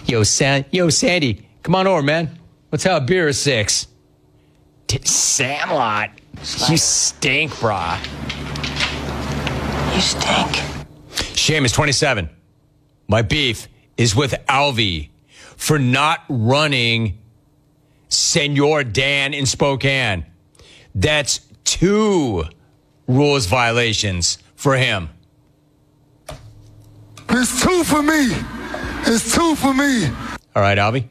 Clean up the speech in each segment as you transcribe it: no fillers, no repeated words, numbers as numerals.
Yo, Sandy, come on over, man. Let's have a beer or six. Sandlot. You stink, brah. You stink. Seamus, 27. My beef is with Alvy for not running Senor Dan in Spokane. That's 2 rules violations for him. It's 2 for me. It's 2 for me. All right, Alvy.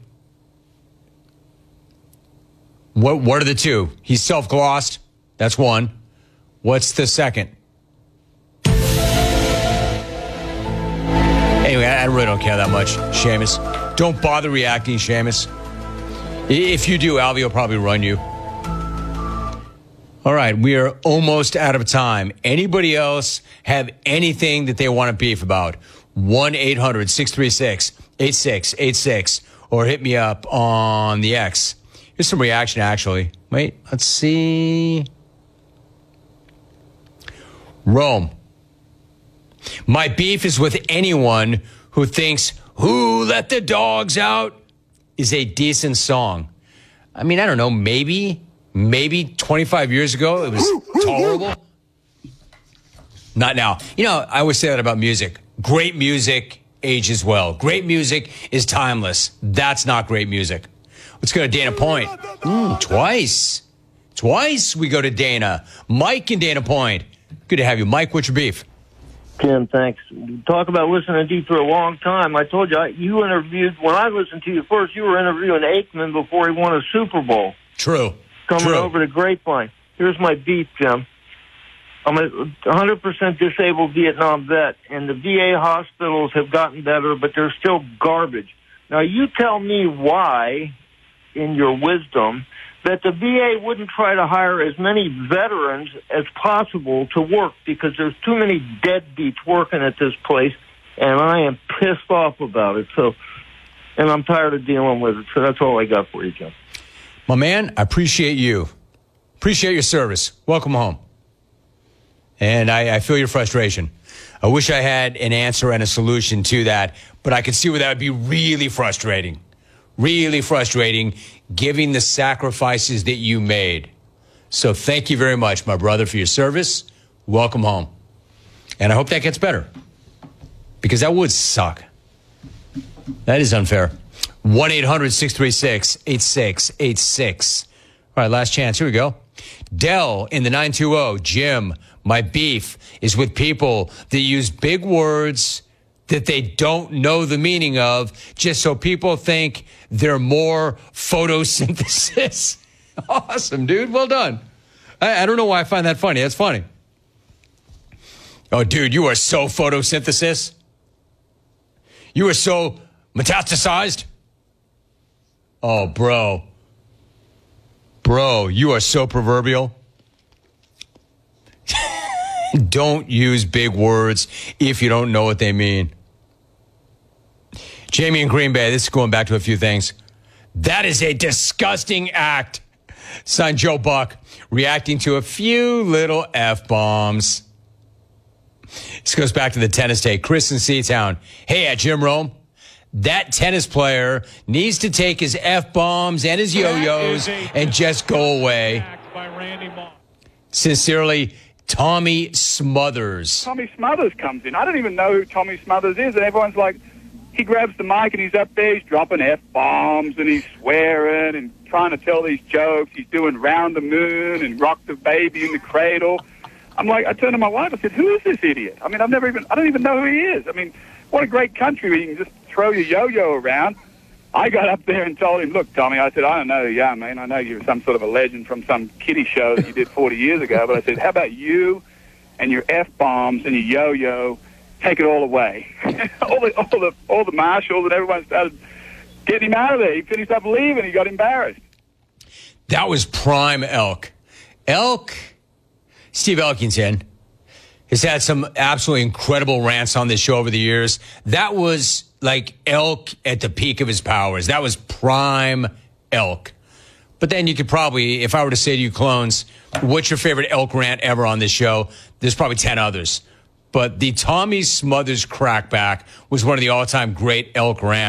What are the 2? He's self-glossed. That's 1. What's the second? Anyway, I really don't care that much, Seamus. Don't bother reacting, Seamus. If you do, Alvy will probably run you. All right, we are almost out of time. Anybody else have anything that they want to beef about? 1-800-636-8686 or hit me up on the X. Here's some reaction, actually. Wait, let's see. Rome. My beef is with anyone who thinks Who Let the Dogs Out is a decent song. I mean, I don't know, maybe 25 years ago it was tolerable. Not now. You know, I always say that about music. Great music ages well. Great music is timeless. That's not great music. Let's go to Dana Point. Twice we go to Dana. Mike in Dana Point. Good to have you. Mike, what's your beef? Tim, thanks. Talk about listening to you for a long time. I told you, you interviewed, when I listened to you first, you were interviewing Aikman before he won a Super Bowl. True. Coming over to Grapevine. Here's my beef, Jim. I'm a 100% disabled Vietnam vet, and the VA hospitals have gotten better, but they're still garbage. Now, you tell me why, in your wisdom, that the VA wouldn't try to hire as many veterans as possible to work, because there's too many deadbeats working at this place, and I am pissed off about it. So, and I'm tired of dealing with it. So that's all I got for you, Jim. My man, I appreciate you. Appreciate your service. Welcome home. And I feel your frustration. I wish I had an answer and a solution to that, but I could see where that would be really frustrating. Really frustrating, given the sacrifices that you made. So thank you very much, my brother, for your service. Welcome home. And I hope that gets better, because that would suck. That is unfair. 1-800-636-8686. All right, last chance. Here we go. Dell in the 920. Jim, my beef is with people that use big words that they don't know the meaning of, just so people think they're more photosynthesis. Awesome, dude. Well done. I don't know why I find that funny. That's funny. Oh, dude, you are so photosynthesis. You are so metastasized. Oh, bro. Bro, you are so proverbial. Don't use big words if you don't know what they mean. Jamie in Green Bay, this is going back to a few things. That is a disgusting act. Son Joe Buck reacting to a few little F-bombs. This goes back to the tennis day. Chris in Seatown. Hey, at Jim Rome, that tennis player needs to take his F-bombs and his yo-yos and just go away. Sincerely, Tommy Smothers. Tommy Smothers comes in. I don't even know who Tommy Smothers is, and everyone's like, he grabs the mic and he's up there, he's dropping F-bombs and he's swearing and trying to tell these jokes. He's doing Round the Moon and Rock the Baby in the Cradle. I'm like, I turned to my wife, I said, who is this idiot? I mean, I don't even know who he is. I mean, what a great country where you can just throw your yo-yo around. I got up there and told him, look, Tommy, I said, I don't know who you are, man. I know you're some sort of a legend from some kiddie show that you did 40 years ago, but I said, how about you and your F-bombs and your yo-yo? Take it all away. all the marshals and everyone started getting him out of there. He finished up leaving. He got embarrassed. That was prime Elk. Steve Elkington has had some absolutely incredible rants on this show over the years. That was like Elk at the peak of his powers. That was prime Elk. But then you could probably, if I were to say to you clones, what's your favorite Elk rant ever on this show? There's probably 10 others. But the Tommy Smothers crackback was one of the all-time great Elk rants.